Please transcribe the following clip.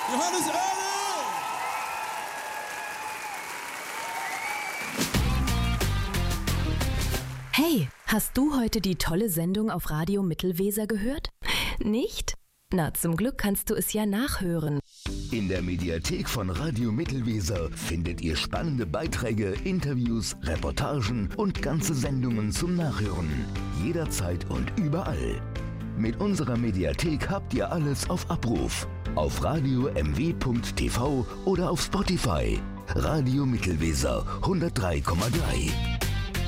Johannes Oerle! Hey, hast du heute die tolle Sendung auf Radio Mittelweser gehört? Nicht? Na, zum Glück kannst du es ja nachhören. In der Mediathek von Radio Mittelweser findet ihr spannende Beiträge, Interviews, Reportagen und ganze Sendungen zum Nachhören. Jederzeit und überall. Mit unserer Mediathek habt ihr alles auf Abruf. Auf radio-mw.tv oder auf Spotify. Radio Mittelweser 103,3.